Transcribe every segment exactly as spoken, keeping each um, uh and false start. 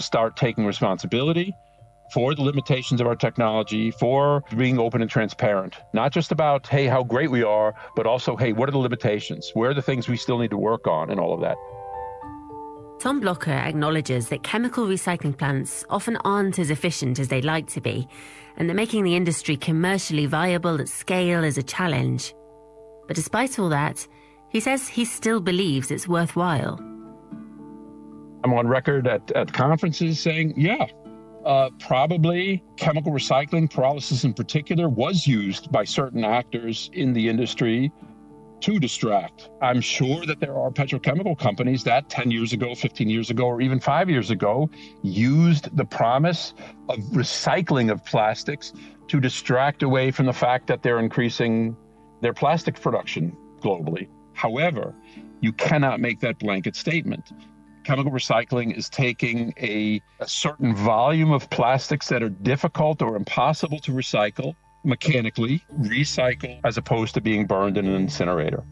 start taking responsibility for the limitations of our technology, for being open and transparent. Not just about, hey, how great we are, but also, hey, what are the limitations? Where are the things we still need to work on and all of that? Tom Blocher acknowledges that chemical recycling plants often aren't as efficient as they'd like to be, and that making the industry commercially viable at scale is a challenge. But despite all that, he says he still believes it's worthwhile. I'm on record at, at conferences saying, yeah, Uh, probably chemical recycling, pyrolysis in particular, was used by certain actors in the industry to distract. I'm sure that there are petrochemical companies that ten years ago, fifteen years ago, or even five years ago used the promise of recycling of plastics to distract away from the fact that they're increasing their plastic production globally. However, you cannot make that blanket statement. Chemical recycling is taking a, a certain volume of plastics that are difficult or impossible to recycle, mechanically recycle, as opposed to being burned in an incinerator.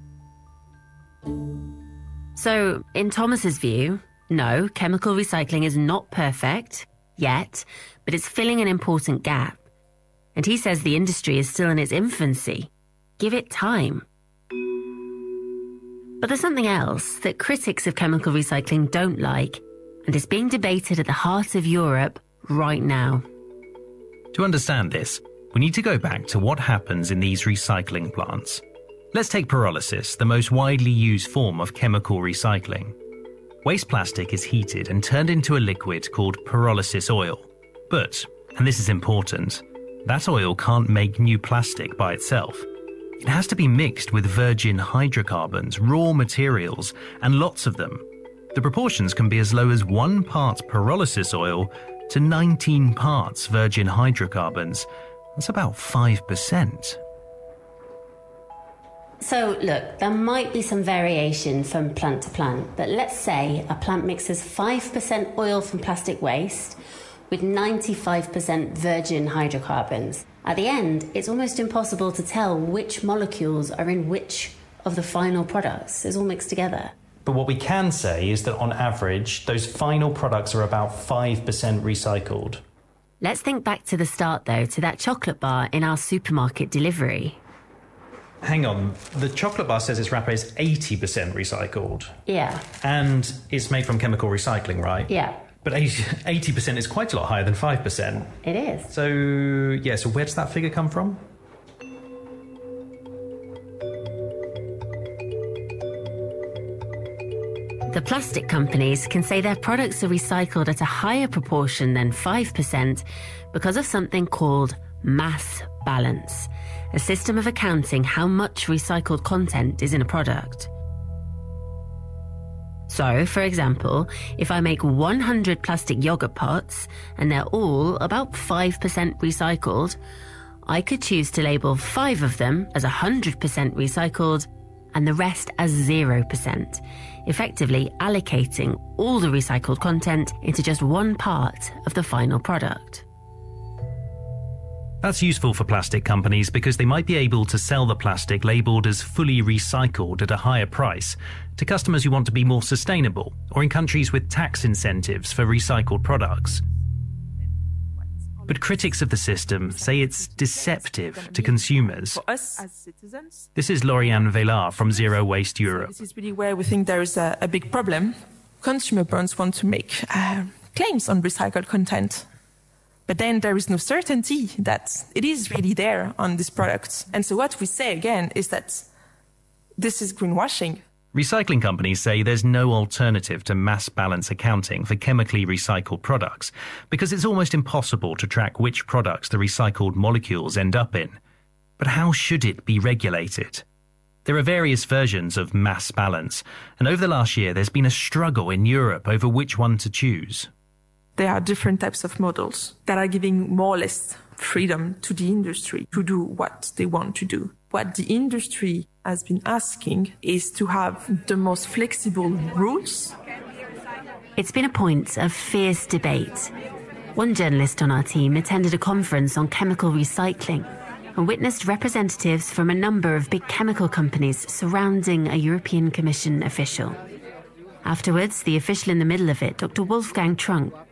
So, in Thomas's view, no, chemical recycling is not perfect yet, but it's filling an important gap. And he says the industry is still in its infancy. Give it time. But there's something else that critics of chemical recycling don't like, and is being debated at the heart of Europe right now. To understand this, we need to go back to what happens in these recycling plants. Let's take pyrolysis, the most widely used form of chemical recycling. Waste plastic is heated and turned into a liquid called pyrolysis oil. But, and this is important, that oil can't make new plastic by itself. It has to be mixed with virgin hydrocarbons, raw materials, and lots of them. The proportions can be as low as one part pyrolysis oil to nineteen parts virgin hydrocarbons. That's about five percent. So, look, there might be some variation from plant to plant, but let's say a plant mixes five percent oil from plastic waste with ninety-five percent virgin hydrocarbons. At the end, it's almost impossible to tell which molecules are in which of the final products. It's all mixed together. But what we can say is that on average, those final products are about five percent recycled. Let's think back to the start, though, to that chocolate bar in our supermarket delivery. Hang on, the chocolate bar says its wrapper is eighty percent recycled. Yeah. And it's made from chemical recycling, right? Yeah. But eighty percent is quite a lot higher than five percent. It is. So, yeah, so where does that figure come from? The plastic companies can say their products are recycled at a higher proportion than five percent because of something called mass balance, a system of accounting how much recycled content is in a product. So, for example, if I make one hundred plastic yogurt pots and they're all about five percent recycled, I could choose to label five of them as one hundred percent recycled and the rest as zero percent, effectively allocating all the recycled content into just one part of the final product. That's useful for plastic companies because they might be able to sell the plastic labelled as fully recycled at a higher price to customers who want to be more sustainable, or in countries with tax incentives for recycled products. But critics of the system say it's deceptive to consumers. For us as citizens, this is Lauriane Vélard from Zero Waste Europe. This is really where we think there is a, a big problem. Consumer brands want to make uh, claims on recycled content. But then there is no certainty that it is really there on these products. And so what we say again is that this is greenwashing. Recycling companies say there's no alternative to mass balance accounting for chemically recycled products because it's almost impossible to track which products the recycled molecules end up in. But how should it be regulated? There are various versions of mass balance, and over the last year there's been a struggle in Europe over which one to choose. There are different types of models that are giving more or less freedom to the industry to do what they want to do. What the industry has been asking is to have the most flexible rules. It's been a point of fierce debate. One journalist on our team attended a conference on chemical recycling and witnessed representatives from a number of big chemical companies surrounding a European Commission official. Afterwards, the official in the middle of it, Doctor Wolfgang Trunk,